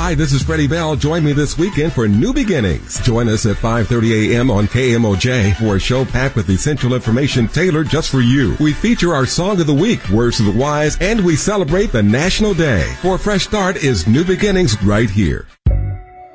Hi, this is Freddie Bell. Join me this weekend for New Beginnings. Join us at 5:30 a.m. on KMOJ for a show packed with essential information tailored just for you. We feature our Song of the Week, Words of the Wise, and we celebrate the National Day. For a fresh start is New Beginnings right here.